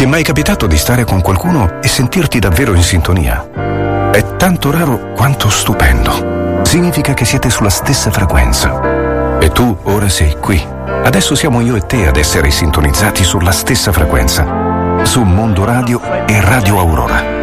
Ti è mai capitato di stare con qualcuno e sentirti davvero in sintonia? È tanto raro quanto stupendo. Significa che siete sulla stessa frequenza. E tu ora sei qui. Adesso siamo io e te ad essere sintonizzati sulla stessa frequenza. Su Mondo Radio e Radio Aurora.